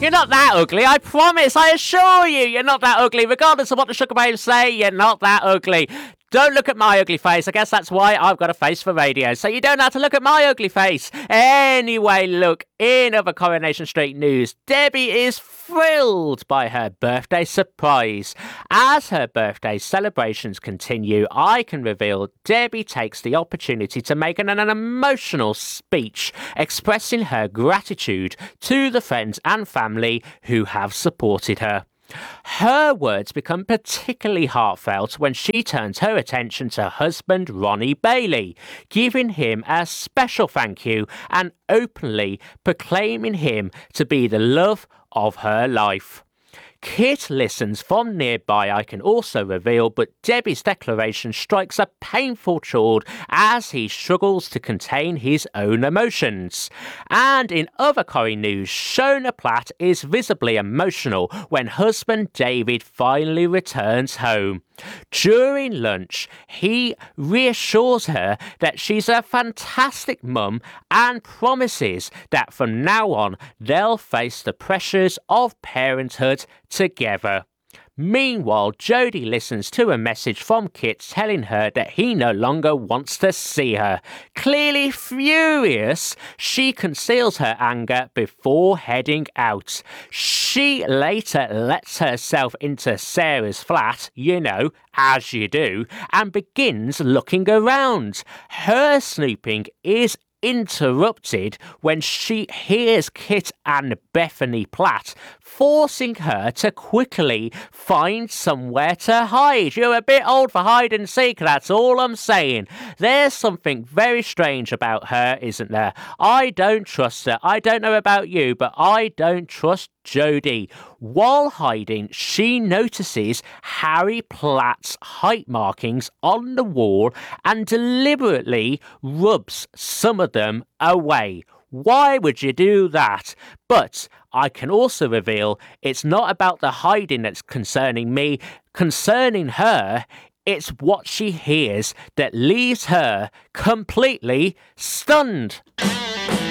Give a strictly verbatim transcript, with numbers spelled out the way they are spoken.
You're not that ugly, I promise, I assure you, you're not that ugly. Regardless of what the Sugar Babes say, you're not that ugly. Don't look at my ugly face. I guess that's why I've got a face for radio, so you don't have to look at my ugly face. Anyway, look, in other Coronation Street news, Debbie is thrilled by her birthday surprise. As her birthday celebrations continue, I can reveal Debbie takes the opportunity to make an, an emotional speech expressing her gratitude to the friends and family who have supported her. Her words become particularly heartfelt when she turns her attention to husband Ronnie Bailey, giving him a special thank you and openly proclaiming him to be the love of her life. Kit listens from nearby, I can also reveal, but Debbie's declaration strikes a painful chord as he struggles to contain his own emotions. And in other Corrie news, Shona Platt is visibly emotional when husband David finally returns home. During lunch, he reassures her that she's a fantastic mum and promises that from now on they'll face the pressures of parenthood together. Meanwhile, Jodie listens to a message from Kit telling her that he no longer wants to see her. Clearly furious, she conceals her anger before heading out. She later lets herself into Sarah's flat, you know, as you do, and begins looking around. Her snooping is interrupted when she hears Kit and Bethany Platt forcing her to quickly find somewhere to hide. You're a bit old for hide and seek, that's all I'm saying. There's something very strange about her, isn't there? I don't trust her. I don't know about you, but I don't trust Jodie. While hiding, she notices Harry Platt's height markings on the wall and deliberately rubs some of them away. Why would you do that? But I can also reveal it's not about the hiding that's concerning me. Concerning her, it's what she hears that leaves her completely stunned.